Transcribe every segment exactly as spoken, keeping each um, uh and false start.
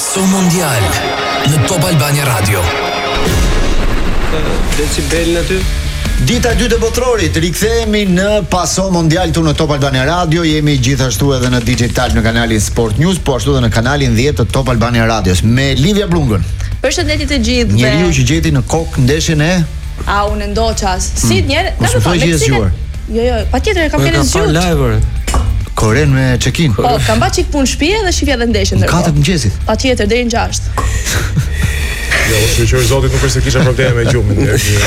Passo Mondial në Top Albania Radio. Decibelin aty. Dita e dytë e botrorit, rikthehemi në Passo Mondial tu në Top Albania Radio. Jemi gjithashtu edhe në Digital në kanalin Sport News, po ashtu edhe në kanalin dhjetë të Top Albania Radios me Livia Blungën. Përshëndetje të gjithëve. Njeriu që gjeti në kokë ndeshjen e A unë ndoqas. Si njerë, na më thoj që je zgjuar. Jo, jo, patjetër e kam kene zgjuar. Live. Koren me check-in. Po, kam ba çik punë shtëpi dhe shifja dhe ndeshjen ndërkohë. Katër mëngjesit. Patjetër deri në gjashtë. Jo, shqyrë zotit nuk është se kisha probleme me gjumin.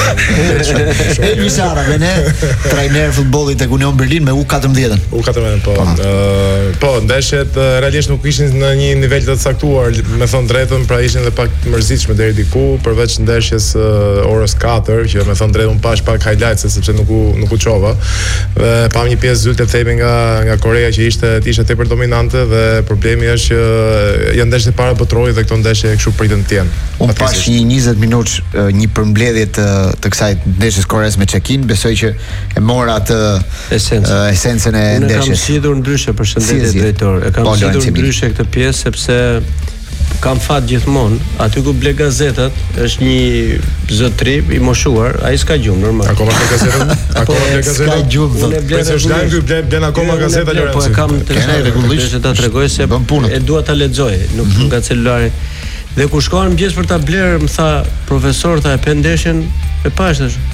E Luisara, vene, trajner futbollit tek Union Berlin me U katërmbëdhjetën. U katërmbëdhjetën, po. Uh, po, ndeshjet uh, realisht nuk ishin në një nivel të caktuar, me thënë drejtën, pra ishin edhe pak mërzitshme deri diku, përveç ndeshjes uh, orës katër, që me thënë drejtën pash pak highlights sepse nuk u nuk u çova. Dhe pam një pjesë zylte themi nga nga Korea që ishte ishte tepër dominante dhe problemi është që janë ndeshjet e para botrorit dhe këto ndeshje kështu pritën të jenë. Unë pash një njëzet minutë një përmbledhje të, të kësaj ndeshjes Koreas me check-in, besoj që e mora atë esencën uh, esencën e ndeshjes. Unë kam sidhur ndryshe, përshëndetje si, drejtor. E kam po, sidhur ndryshe këtë pjesë sepse kam fat gjithmonë, aty ku ble gazetat është një zotri i moshuar, ai s'ka gjumë normal. Akoma ble gazetën? Akoma ble gazetën? S'ka gjumë. Unë ble gazetën, ble blen akoma gazeta Lorenzo. Po e kam të rregullisht ta tregoj se e dua ta lexoj, nuk nga celulari. Dhe kur shkova në mëngjes për ta bler, më tha profesor, tha e pe ndeshjen e pash tash.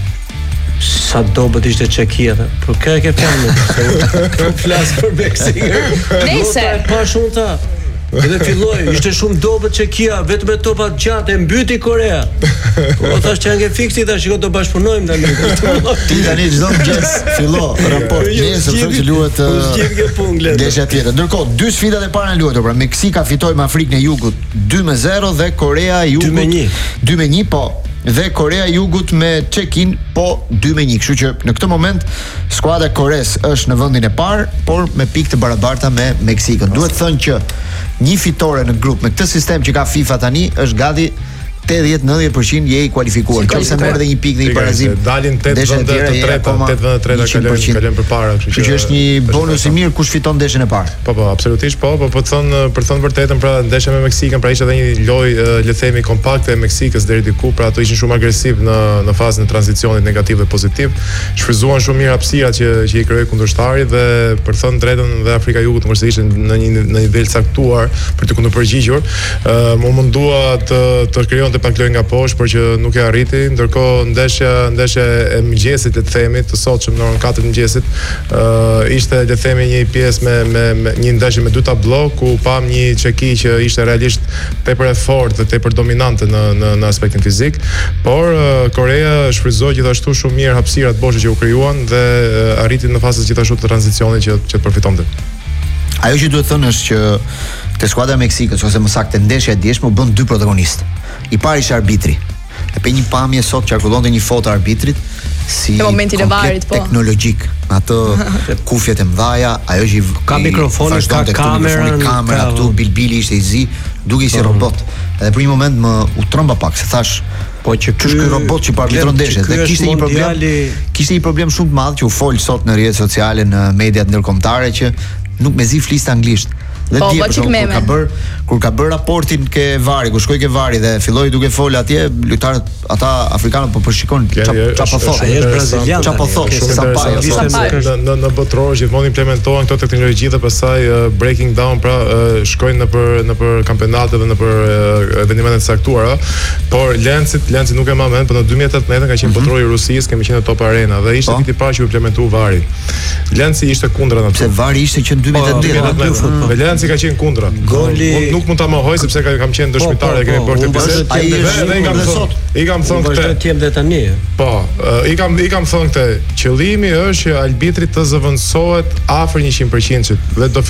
Sa dobët ishte çekia, por kë e ke fjalën? Kjo flas për Meksikën. Nëse pa shumë tha. Edhe filloi, ishte shumë dobët çekia, vetëm me topa gjatë e mbyti Korea. Po thash që janë fiksi tash, shiko do bashkëpunojmë tani. Ti tani çdo mëngjes fillo raport. Nesër thotë që luhet ndeshja tjetër. Ndërkohë, dy sfidat e para luajtur, pra Meksika fitoi me Afrikën e Jugut dy me zero dhe Korea e Jugut dy me një. dy me një, po. Dhe Korea e Jugut me check-in po dy me një. Kështu që në këtë moment skuadra e Koreas është në vendin e parë, por me pikë të barabarta me Meksikën. Duhet thënë që një fitore në grup me këtë sistem që ka FIFA tani është gati tetëdhjetë nëntëdhjetë përqind je i kualifikuar. Nëse merr edhe një pikë në një barazim, dalin tetë vende të treta, tetë vende të treta kalojnë kalojnë përpara, kështu që është një bonus i mirë kush fiton ndeshjen e parë. Po po, absolutisht po, po po të thon për të thënë vërtetën, pra ndeshja me Meksikën, pra ishte edhe një lojë le të themi kompakte e Meksikës deri diku, pra ato ishin shumë agresiv në në fazën e tranzicionit negativ dhe pozitiv, shfryzuan shumë mirë hapësirat që që i krijoi kundërshtari dhe për të thënë drejtën dhe Afrika e Jugut kurse ishte në një në nivel caktuar për të kundërpërgjigjur, më mundua të të krijon të pak lojë nga poshtë, por që nuk e arriti. Ndërkohë ndeshja ndeshja e mëngjesit, le të themi, të sotshëm në orën katër të mëngjesit, uh, ishte le të themi një pjesë me me, me një ndeshje me dy tablo ku pam një çeki që ishte realisht tepër e fortë dhe tepër dominante në në në aspektin fizik, por uh, Korea shfryzoi gjithashtu shumë mirë hapësirat boshe që u krijuan dhe uh, arriti në fazën gjithashtu të tranzicionit që që të përfitonte. Ajo që duhet thënë është që te skuadra e Meksikës ose më saktë ndeshja e dieshme u bën dy protagonistë. I pari ishte arbitri. E pe një pamje sot qarkullonte një foto arbitrit si në momentin e varit, po. Teknologjik, ato kufjet e mëdha, ajo që ka mikrofonin, ka kamerën, kamera këtu, bilbili ishte i zi, duke si robot. Edhe për një moment më u tromba pak, se thash, po që ky robot që arbitron ndeshjet, dhe kishte një problem, kishte një problem shumë të madh që u fol sot në rrjetet sociale, në mediat ndërkombëtare që nuk mezi fliste anglisht. Dhe po, dje për shkak kur ka bër kur ka bër raportin ke vari, ku shkoi ke vari dhe filloi duke fol atje, lojtarët ata afrikanët po përshikon çfarë po thotë. Ai është brazilian. Çfarë po thotë? Në në në botror gjithmonë implementohen këto teknologji dhe pastaj uh, breaking down, pra uh, shkojnë në për në për kampionate dhe në për uh, evenimete të caktuara, por Lencit, Lenci nuk e ma mend, por në dy mijë e tetëmbëdhjetë ka qenë mm-hmm. botrori i Rusisë, kemi qenë në Top Arena dhe ishte viti i parë që u implementou vari. Lenci ishte kundra aty. Se vari ishte që në dy mijë e tetëmbëdhjetë. Lenci ka qenë kundra. Goli nuk mund ta mohoj sepse kam qenë dëshmitar e kemi bërë këtë bisedë. Ai dhe i kam thënë, i kam thënë këtë. Vazhdo të jem dhe tani. Po, i kam i kam thënë këtë. Qëllimi është që arbitri të zëvendësohet afër njëqind përqind dhe do